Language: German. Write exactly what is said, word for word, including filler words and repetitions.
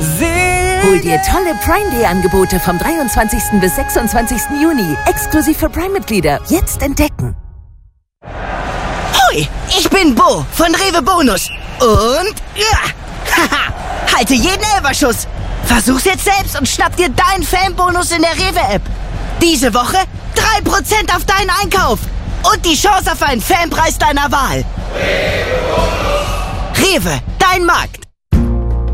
Hol dir tolle Prime Day Angebote vom dreiundzwanzigsten bis sechsundzwanzigsten Juni. Exklusiv für Prime-Mitglieder. Jetzt entdecken. Hoi, ich bin Bo von Rewe Bonus. Und... Ja, haha, halte jeden Elberschuss. Versuch's jetzt selbst und schnapp dir deinen Fanbonus in der Rewe-App. Diese Woche drei Prozent auf deinen Einkauf. Und die Chance auf einen Fanpreis deiner Wahl. Rewe, dein Markt.